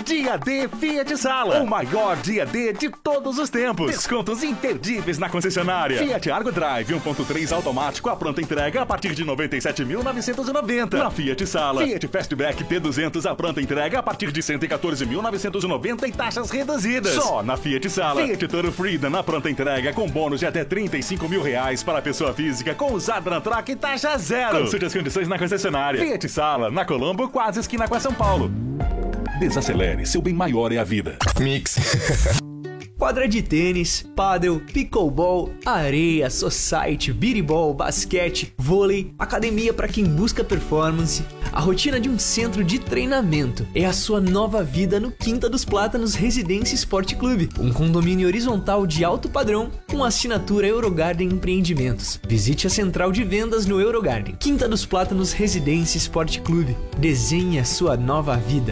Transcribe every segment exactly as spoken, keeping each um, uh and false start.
Dia D Fiat Sala. O maior Dia D de todos os tempos. Descontos imperdíveis na concessionária. Fiat Argo Drive um ponto três automático à pronta entrega a partir de noventa e sete mil novecentos e noventa. Na Fiat Sala. Fiat Fastback P duzentos à pronta entrega a partir de cento e quatorze mil novecentos e noventa e taxas reduzidas. Só na Fiat Sala. Fiat Toro Freedom na pronta entrega com bônus de até trinta e cinco mil reais para a pessoa física com usado na troca e taxa zero. Consulte as condições na concessionária. Fiat Sala, na Colombo, quase esquina com a São Paulo. Desacelere, seu bem maior é a vida. Mix. Quadra de tênis, pádel, pickleball, areia, society, beachball, basquete, vôlei, academia para quem busca performance. A rotina de um centro de treinamento é a sua nova vida no Quinta dos Plátanos Residência Esporte Clube, um condomínio horizontal de alto padrão com assinatura Eurogarden Empreendimentos. Visite a central de vendas no Eurogarden. Quinta dos Plátanos Residência Esporte Clube. Desenhe a sua nova vida.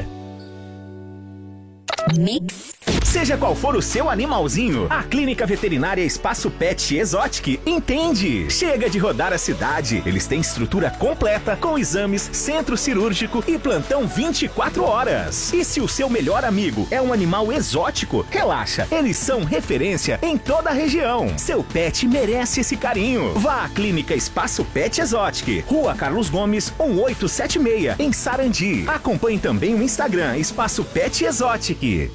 Mix. Seja qual for o seu animalzinho, a Clínica Veterinária Espaço Pet Exotic entende. Chega de rodar a cidade. Eles têm estrutura completa com exames, centro cirúrgico e plantão vinte e quatro horas. E se o seu melhor amigo é um animal exótico, relaxa, eles são referência em toda a região. Seu pet merece esse carinho. Vá à Clínica Espaço Pet Exotic, Rua Carlos Gomes, um oito sete seis, em Sarandi. Acompanhe também o Instagram Espaço Pet Exotic.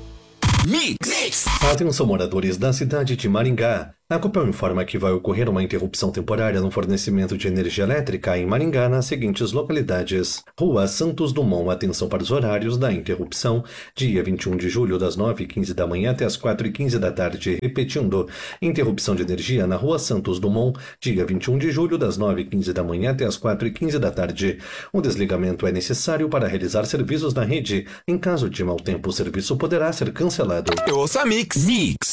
Mix. Mix. Atenção, moradores da cidade de Maringá. A Copel informa que vai ocorrer uma interrupção temporária no fornecimento de energia elétrica em Maringá nas seguintes localidades. Rua Santos Dumont, atenção para os horários da interrupção, dia vinte e um de julho, das nove e quinze da manhã até as quatro e quinze da tarde. Repetindo, interrupção de energia na Rua Santos Dumont, dia vinte e um de julho, das nove e quinze da manhã até as quatro e quinze da tarde. O desligamento é necessário para realizar serviços na rede. Em caso de mau tempo, o serviço poderá ser cancelado. Eu ouço a Mix. Mix.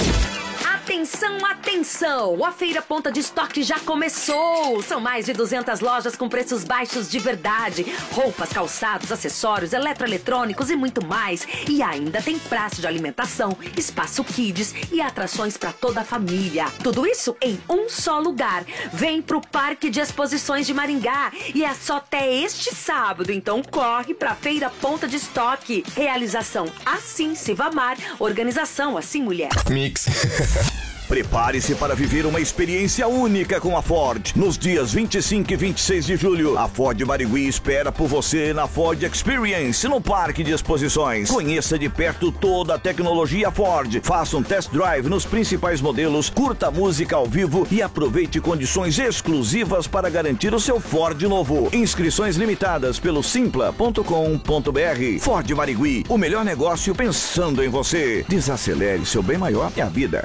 Atenção, atenção! A Feira Ponta de Estoque já começou! São mais de duzentas lojas com preços baixos de verdade. Roupas, calçados, acessórios, eletroeletrônicos e muito mais. E ainda tem praça de alimentação, espaço kids e atrações para toda a família. Tudo isso em um só lugar. Vem pro Parque de Exposições de Maringá. E é só até este sábado, então corre pra Feira Ponta de Estoque. Realização Assim Sivamar. Organização Assim Mulher. Mix. Prepare-se para viver uma experiência única com a Ford. Nos dias vinte e cinco e vinte e seis de julho, a Ford Barigui espera por você na Ford Experience, no Parque de Exposições. Conheça de perto toda a tecnologia Ford. Faça um test drive nos principais modelos, curta música ao vivo e aproveite condições exclusivas para garantir o seu Ford novo. Inscrições limitadas pelo simpla ponto com ponto br. Ford Barigui, o melhor negócio pensando em você. Desacelere, seu bem maior é a vida.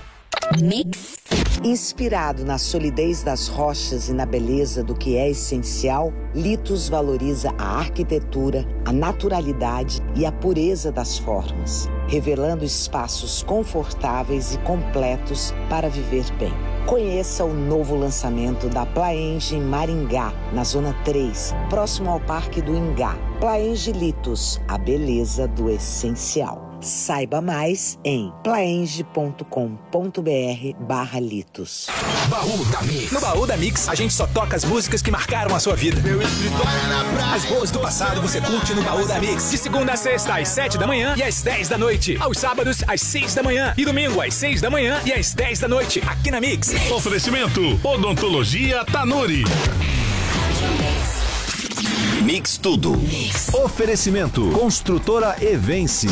Mix. Inspirado na solidez das rochas e na beleza do que é essencial, Litos valoriza a arquitetura, a naturalidade e a pureza das formas, revelando espaços confortáveis e completos para viver bem. Conheça o novo lançamento da Plaenge em Maringá, na Zona três, próximo ao Parque do Ingá. Plaenge Litos, a beleza do essencial. Saiba mais em plaenge ponto com ponto br barra Litos. Baú da Mix. No Baú da Mix, a gente só toca as músicas que marcaram a sua vida. Meu escritório é na praia. As boas do passado você curte no Baú da Mix. De segunda a sexta, às sete da manhã e às dez da noite. Aos sábados, às seis da manhã. E domingo, às seis da manhã e às dez da noite. Aqui na Mix. Oferecimento Odontologia Tanuri. Mix tudo. Mix. Oferecimento Construtora Evense.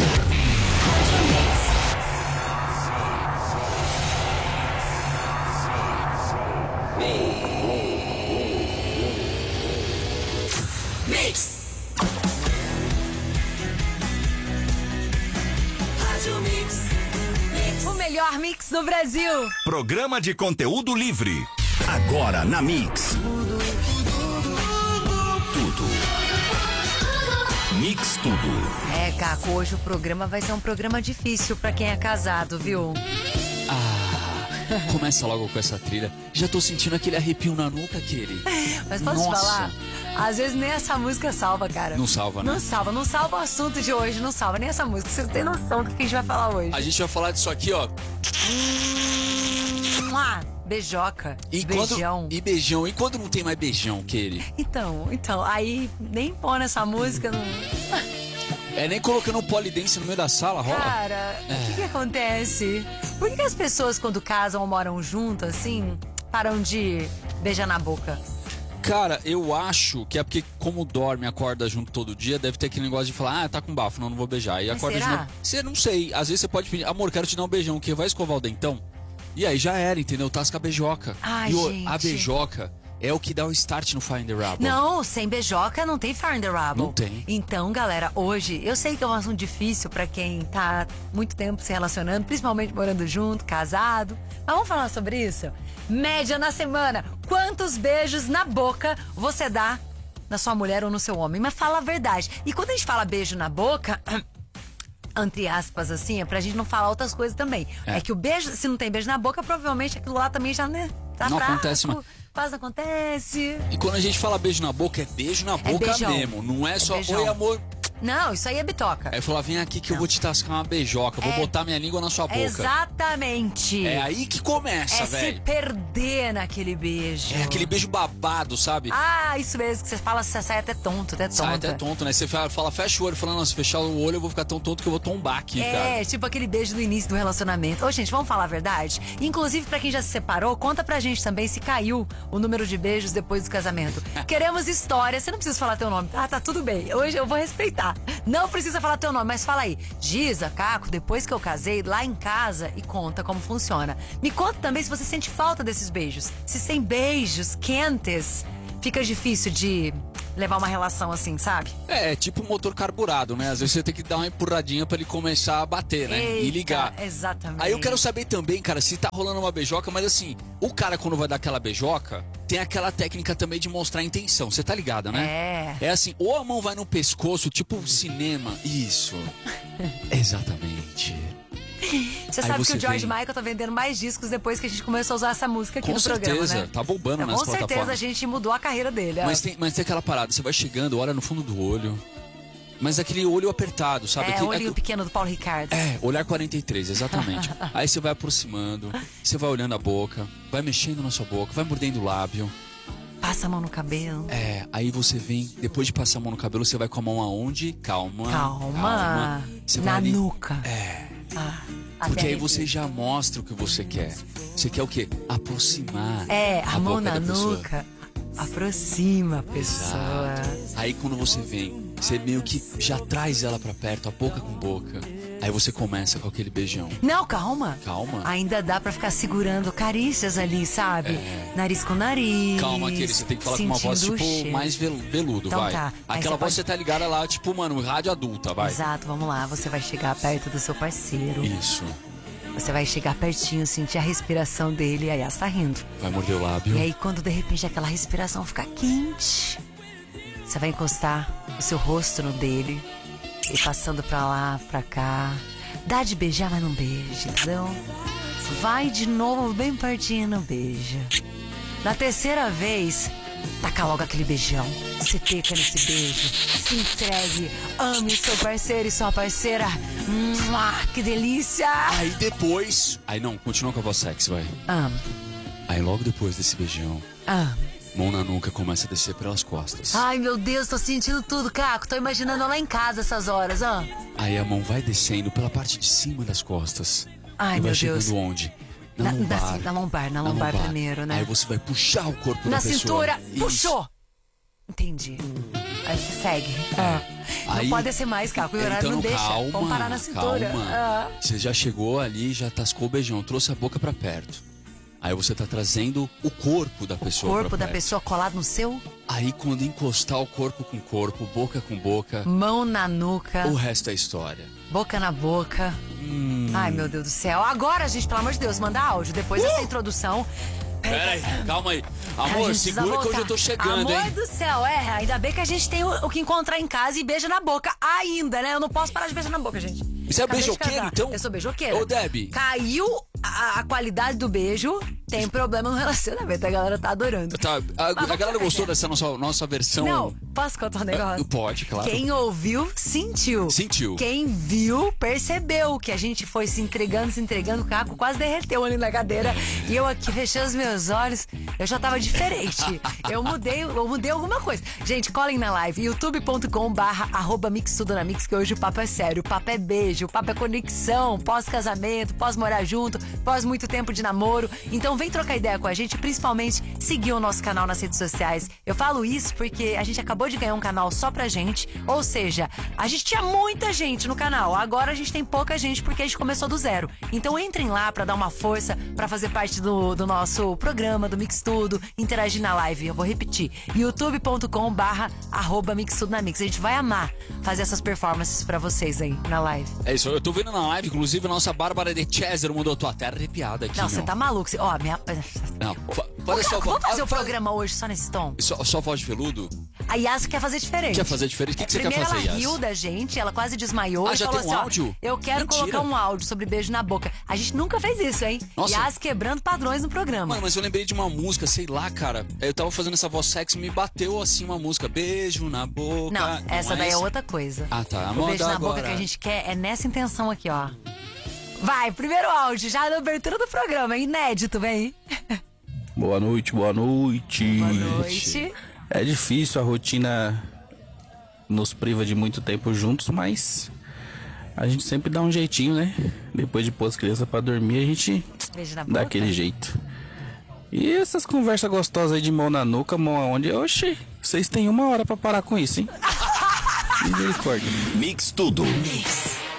Mix. O melhor mix do Brasil. Programa de conteúdo livre. Agora na Mix. Tudo. Mix tudo. É, Caco, hoje o programa vai ser um programa difícil pra quem é casado, viu? Ah, começa logo com essa trilha. Já tô sentindo aquele arrepio na nuca, aquele. Mas posso te Nossa. falar? Às vezes nem essa música salva, cara. Não salva, né? Não salva, não salva o assunto de hoje, não salva nem essa música. Você tem noção do que a gente vai falar hoje. A gente vai falar disso aqui, ó. Ah, beijoca, E beijão. Quando, e beijão. E quando não tem mais beijão, Kelly? Então, então, aí nem pôr nessa música, não... É nem colocando um polidense no meio da sala, rola. Cara, o é. que, que acontece? Por que, que as pessoas, quando casam ou moram juntas, assim, param de beijar na boca? Cara, eu acho que é porque, como dorme e acorda junto todo dia, deve ter aquele negócio de falar, ah, tá com bafo, não, não vou beijar. E Mas acorda será? de novo. Você não sei. Às vezes você pode pedir, amor, quero te dar um beijão, que vai escovar o dentão? E aí já era, entendeu? Tasca a beijoca. Ai, e o, gente. a beijoca é o que dá o start no Find the Rubble. Não, sem beijoca não tem Find the Rubble. Não tem. Então, galera, hoje, eu sei que é um assunto difícil pra quem tá muito tempo se relacionando, principalmente morando junto, casado. Mas vamos falar sobre isso? Média na semana. Quantos beijos na boca você dá na sua mulher ou no seu homem? Mas fala a verdade. E quando a gente fala beijo na boca... entre aspas, assim, é pra gente não falar outras coisas também. É, é que o beijo, se não tem beijo na boca, provavelmente aquilo lá também já, né, tá não fraco, acontece, mas... quase não acontece. E quando a gente fala beijo na boca, é beijo na boca beijão. mesmo. Não é, É só, beijão. oi, amor. Não, isso aí é bitoca. Aí falou, vem aqui que Não. eu vou te tascar uma beijoca, vou É- botar minha língua na sua boca. Exatamente. É aí que começa, É se velho. perder naquele beijo. É aquele beijo babado, sabe? Ah, isso mesmo, que você fala, você sai até tonto, até tonta. Sai até tonto, né? Você fala, fala, fecha o olho, falando, não, se fechar o olho eu vou ficar tão tonto que eu vou tombar aqui, É, cara. tipo aquele beijo no início do relacionamento. Ô, gente, vamos falar a verdade? Inclusive, pra quem já se separou, conta pra gente também se caiu o número de beijos depois do casamento. Queremos história. Você não precisa falar teu nome. Ah, tá tudo bem. Hoje eu vou respeitar. Não precisa falar teu nome, mas fala aí. Giza, Caco, depois que eu casei, lá em casa, e conta como funciona. Me conta também se você sente falta desses beijos. Se sem beijos quentes, fica difícil de levar uma relação assim, sabe? É, é tipo motor carburado, né? Às vezes você tem que dar uma empurradinha pra ele começar a bater, né? Eita, e ligar. Exatamente. Aí eu quero saber também, cara, se tá rolando uma beijoca, mas assim, o cara quando vai dar aquela beijoca, tem aquela técnica também de mostrar a intenção. Você tá ligada, né? É. É assim, ou a mão vai no pescoço, tipo cinema. Isso. Exatamente. Você Aí sabe você que o George vem- Michael tá vendendo mais discos depois que a gente começou a usar essa música aqui Com no certeza, programa, né? tá bombando Não, nas com certeza plataformas. a gente mudou a carreira dele. Mas é. tem, mas tem aquela parada, você vai chegando, olha no fundo do olho. Mas aquele olho apertado, sabe? É, Aquele- o olhinho é- pequeno do Paulo Ricardo. É, olhar quarenta e três, exatamente. Aí você vai aproximando, você vai olhando a boca, vai mexendo na sua boca, vai mordendo o lábio. Passa a mão no cabelo. É, aí você vem, depois de passar a mão no cabelo, você vai com a mão aonde? Calma. Calma. Você Na vai ali- nuca. É. Ah, Porque até aí arrepia. você já mostra o que você quer. Você quer o quê? Aproximar. É, a, mão boca na da pessoa. nuca. Aproxima a pessoa. Aí quando você vem, você meio que já traz ela pra perto, a boca com boca. Aí você começa com aquele beijão. Não, calma. Calma. Ainda dá pra ficar segurando carícias ali, sabe? É. Nariz com nariz. Calma, aquele, você tem que falar com uma voz sentindo tipo o cheiro. mais vel- veludo, Então vai. tá. Aí Aquela você voz pode- você tá ligada lá, tipo, mano, rádio adulta, vai. Exato, vamos lá. Você vai chegar perto do seu parceiro. Isso. Você vai chegar pertinho, sentir a respiração dele. Aí, ah, você tá rindo. Vai morder o lábio. E aí, quando de repente aquela respiração ficar quente, você vai encostar o seu rosto no dele e passando pra lá, pra cá. Dá de beijar, mas não beija, entendeu? Vai de novo bem pertinho, não beija. Na terceira vez, taca logo aquele beijão. Se pica nesse beijo. Se entregue. Ame seu parceiro e sua parceira. Mua, que delícia! Aí depois... Aí não, continua com a voz sexy, vai. Amo, Aí logo depois desse beijão, amo. mão na nuca começa a descer pelas costas. Ai, meu Deus, tô sentindo tudo, Caco. Tô imaginando lá em casa essas horas, ó. Aí a mão vai descendo pela parte de cima das costas. Ai, e vai meu chegando Deus. onde? Na, Na, lombar. na, na lombar, na lombar primeiro, né? Aí você vai puxar o corpo Na da pessoa. cintura, Isso. puxou! Entendi. Aí segue. Ah. Aí- Não pode descer mais, Caco. O horário Então, não deixa. calma, Vamos parar na cintura. calma. Ah. Você já chegou ali, já tascou o beijão, trouxe a boca pra perto. Aí você tá trazendo o corpo da pessoa Corpo pra da perto. pessoa colado no seu, Aí quando encostar o corpo com corpo, boca com boca, mão na nuca, o resto é história. boca na boca. Hum. Ai, meu Deus do céu. Agora, gente, pelo amor de Deus, manda áudio. Depois dessa introdução. Pera aí, calma aí. A Amor, gente precisa segura que voltar. hoje eu tô chegando, Amor hein? do céu, é. Ainda bem que a gente tem o, o que encontrar em casa e beija na boca ainda, né? Eu não posso parar de beijar na boca, gente. Você é Acabei de beijoqueira, casar. então? Eu sou beijoqueira. Ô, Debbie. Caiu a, a qualidade do beijo, tem problema no relacionamento. A galera tá adorando. Tá, a, Mas a galera vamos gostou pegar. dessa nossa, nossa versão? Não, posso contar um negócio? Pode, claro. Quem ouviu, sentiu. Sentiu. Quem viu, percebeu que a gente foi se entregando, se entregando. O Caco quase derreteu ali na cadeira. E eu aqui fechei os meus olhos. Eu já tava diferente. Eu mudei, eu mudei alguma coisa. Gente, colhem na live. youtube ponto com barra arroba mix tudo na mix, que hoje o papo é sério. O papo é beijo, o papo é conexão. Pós-casamento, pós-morar junto, pós muito tempo de namoro. Então vem trocar ideia com a gente, principalmente seguir o nosso canal nas redes sociais. Eu falo isso porque a gente acabou de ganhar um canal só pra gente. Ou seja, a gente tinha muita gente no canal. Agora a gente tem pouca gente porque a gente começou do zero. Então entrem lá pra dar uma força, pra fazer parte do, do nosso programa, do Mix Tudo, interagir na live. Eu vou repetir. youtube ponto com barra arroba mix tudo na mix. A gente vai amar fazer essas performances pra vocês aí na live. É isso, eu tô vendo na live, inclusive, a nossa Bárbara de César mudou tua terra arrepiada aqui. Não, você tá maluco. Cê, ó, minha... Não, pode só... Vamos fazer o ah, programa hoje só nesse tom? Só, só voz de veludo? A Yas quer fazer diferente. Quer fazer diferente? O que, que você quer Primeiro fazer, ela Yas? riu da gente, ela quase desmaiou. Ah, e já falou tem um assim, ó, áudio? eu quero Mentira. colocar um áudio sobre beijo na boca. A gente nunca fez isso, hein? Nossa. Yas quebrando padrões no programa. Mano, mas eu lembrei de uma música, sei lá, cara. Eu tava fazendo essa voz sexy e me bateu assim uma música. Beijo na boca. Não, essa é daí é essa? outra coisa. Ah, tá. A O moda beijo na boca agora. que a gente quer é nessa intenção aqui, ó. Vai, primeiro áudio, já na abertura do programa, é inédito, vem. Boa noite, boa noite. Boa noite. É difícil, a rotina nos priva de muito tempo juntos, mas a gente sempre dá um jeitinho, né? Depois de pôr as crianças pra dormir, a gente Beijo na dá boca. aquele jeito. E essas conversas gostosas aí de mão na nuca, mão aonde? Oxi, vocês têm uma hora pra parar com isso, hein? Misericórdia. Mix Tudo. Mix.